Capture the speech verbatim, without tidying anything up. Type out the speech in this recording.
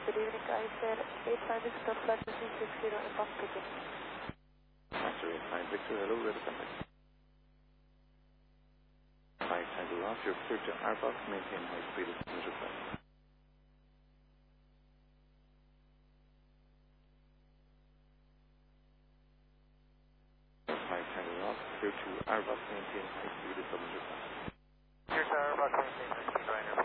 Good evening, Kaiser. eight five Victor, flight two six zero, inbound speaking. Master eight five Victor, hello, welcome back. five Tango Golf, you're clear to Airbus, maintain high speed as soon as requested. five Tango Golf, clear to Airbus, maintain high speed as soon as requested. Clear to Airbus, maintain high speed, Ryanair.